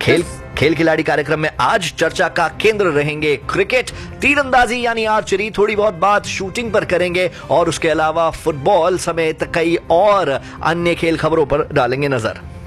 खेल खेल खिलाड़ी कार्यक्रम में आज चर्चा का केंद्र रहेंगे क्रिकेट, तीरंदाजी यानी आर्चरी, थोड़ी बहुत बात शूटिंग पर करेंगे और उसके अलावा फुटबॉल समेत कई और अन्य खेल खबरों पर डालेंगे नजर।